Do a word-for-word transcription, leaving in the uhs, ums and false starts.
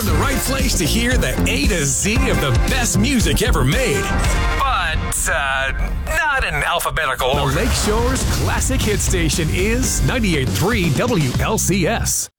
in the right place to hear the A to Z of the best music ever made. But, uh, not in alphabetical order. The Lakeshore's classic hit station is ninety-eight point three W L C S.